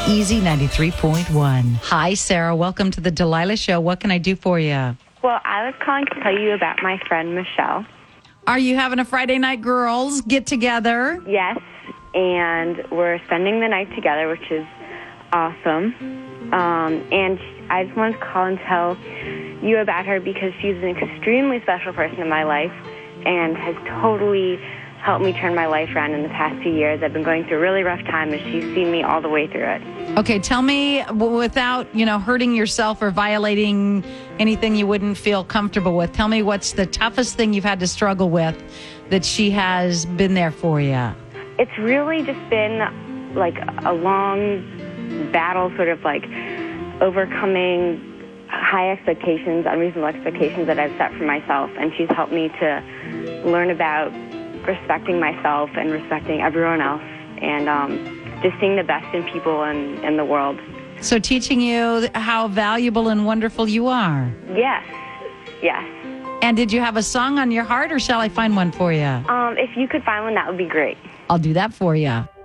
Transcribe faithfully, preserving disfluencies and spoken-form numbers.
Easy ninety-three point one. Hi, Sarah. Welcome to the Delilah Show. What can I do for you? Well, I was calling to tell you about my friend Michelle. Are you having a Friday night girls get together? Yes, and we're spending the night together, which is awesome. Um, and I just wanted to call and tell you about her because she's an extremely special person in my life and has totally helped me turn my life around in the past few years. I've been going through a really rough time, and she's seen me all the way through it. Okay, tell me, w- without, you know, hurting yourself or violating anything you wouldn't feel comfortable with, tell me what's the toughest thing you've had to struggle with that she has been there for you. It's really just been like a long battle, sort of like overcoming high expectations, unreasonable expectations that I've set for myself, and she's helped me to learn about respecting myself and respecting everyone else, and um, just seeing the best in people and in the world. So teaching you how valuable and wonderful you are. Yes, yes. And did you have a song on your heart, or shall I find one for you? Um, if you could find one, that would be great. I'll do that for you.